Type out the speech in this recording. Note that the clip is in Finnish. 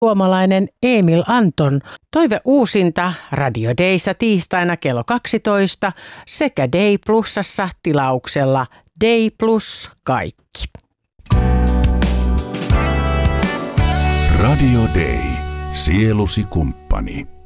suomalainen Emil Anton. Toive uusinta Radio Dayssa tiistaina kello 12 sekä Day Plusassa tilauksella Day Plus kaikki. Radio Day, sielusi kumppani.